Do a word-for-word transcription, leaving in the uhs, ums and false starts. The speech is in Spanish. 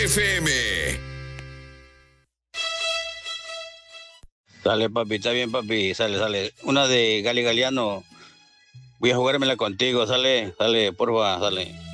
F M. Sale, papi, está bien, papi, sale, sale. Una de Gali Galeano. Voy a jugármela contigo, sale, sale, porfa, sale.